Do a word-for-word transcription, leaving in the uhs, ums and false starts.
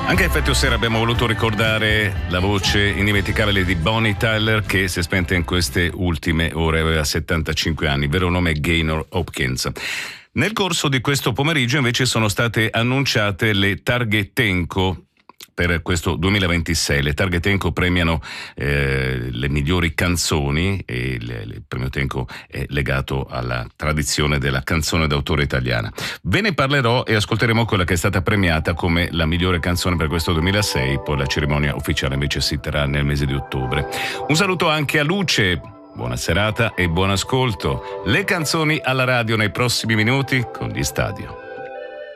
Anche a Effetto Sera abbiamo voluto ricordare la voce indimenticabile di Bonnie Tyler, che si è spenta in queste ultime ore, aveva settantacinque anni, il vero nome è Gaynor Hopkins. Nel corso di questo pomeriggio invece sono state annunciate le Targhe Tenco per questo duemilaventisei. Le Targhe Tenco premiano eh, le migliori canzoni e il, il premio Tenco è legato alla tradizione della canzone d'autore italiana. Ve ne parlerò e ascolteremo quella che è stata premiata come la migliore canzone per questo duemilasei, poi la cerimonia ufficiale invece si terrà nel mese di ottobre. Un saluto anche a Luce, buona serata e buon ascolto. Le canzoni alla radio nei prossimi minuti con gli Stadio.